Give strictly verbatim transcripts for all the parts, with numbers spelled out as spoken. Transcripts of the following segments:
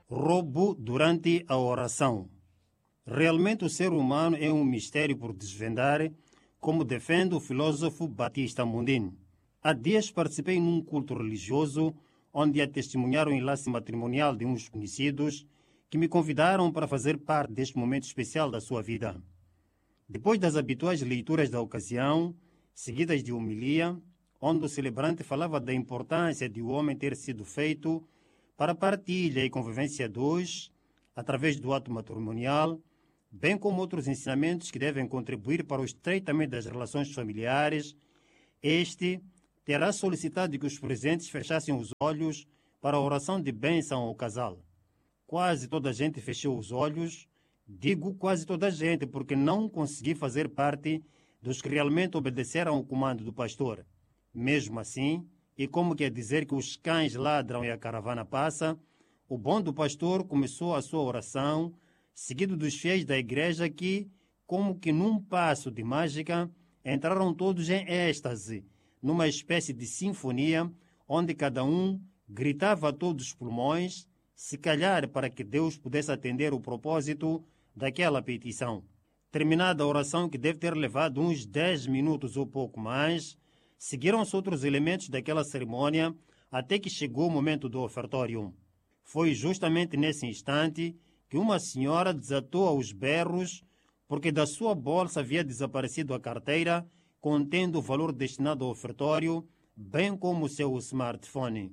Roubo durante a oração. Realmente o ser humano é um mistério por desvendar, como defende o filósofo Batista Mundin. Há dias participei num culto religioso onde a testemunhar o enlace matrimonial de uns conhecidos que me convidaram para fazer parte deste momento especial da sua vida. Depois das habituais leituras da ocasião, seguidas de homilia, onde o celebrante falava da importância de o homem ter sido feito para a partilha e convivência a dois, através do ato matrimonial, bem como outros ensinamentos que devem contribuir para o estreitamento das relações familiares, este terá solicitado que os presentes fechassem os olhos para a oração de bênção ao casal. Quase toda a gente fechou os olhos, digo quase toda a gente, porque não consegui fazer parte dos que realmente obedeceram ao comando do pastor. Mesmo assim, e como quer dizer que os cães ladram e a caravana passa, o bom do pastor começou a sua oração, seguido dos fiéis da igreja que, como que num passo de mágica, entraram todos em êxtase, numa espécie de sinfonia, onde cada um gritava a todos os pulmões, se calhar para que Deus pudesse atender o propósito daquela petição. Terminada a oração, que deve ter levado uns dez minutos ou pouco mais, seguiram-se outros elementos daquela cerimônia até que chegou o momento do ofertório. Foi justamente nesse instante que uma senhora desatou aos berros porque da sua bolsa havia desaparecido a carteira contendo o valor destinado ao ofertório, bem como o seu smartphone.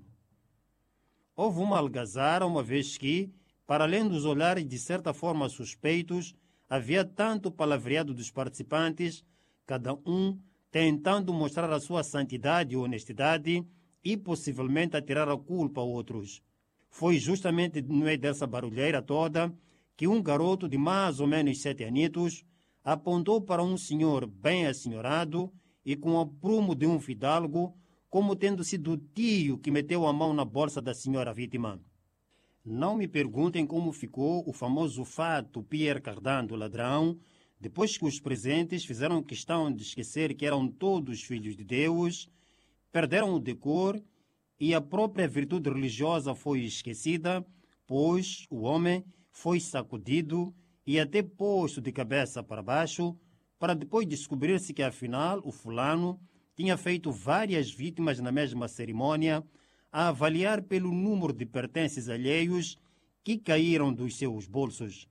Houve uma algazara, uma vez que, para além dos olhares de certa forma suspeitos, havia tanto palavreado dos participantes, cada um tentando mostrar a sua santidade e honestidade e possivelmente atirar a culpa a outros. Foi justamente no meio dessa barulheira toda que um garoto de mais ou menos sete anitos apontou para um senhor bem assenhorado e com o aprumo de um fidalgo, como tendo sido o tio que meteu a mão na bolsa da senhora vítima. Não me perguntem como ficou o famoso fato Pierre Cardin do ladrão, depois que os presentes fizeram questão de esquecer que eram todos filhos de Deus, perderam o decor e a própria virtude religiosa foi esquecida, pois o homem foi sacudido e até posto de cabeça para baixo, para depois descobrir-se que afinal o fulano tinha feito várias vítimas na mesma cerimônia, a avaliar pelo número de pertences alheios que caíram dos seus bolsos.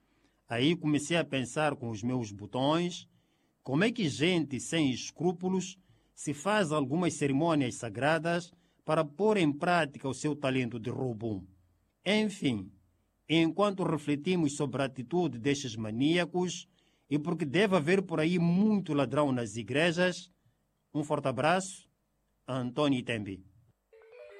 Aí comecei a pensar com os meus botões como é que gente sem escrúpulos se faz algumas cerimônias sagradas para pôr em prática o seu talento de roubo. Enfim, enquanto refletimos sobre a atitude destes maníacos e porque deve haver por aí muito ladrão nas igrejas, um forte abraço, Antônio Tembi.